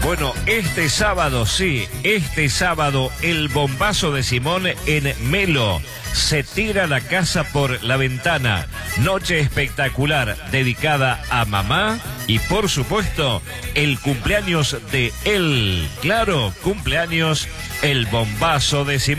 Bueno, este sábado, sí, este sábado el bombazo de Simón en Melo. Se tira la casa por la ventana. Noche espectacular dedicada a mamá y por supuesto el cumpleaños de él. Claro, cumpleaños, el bombazo de Simón.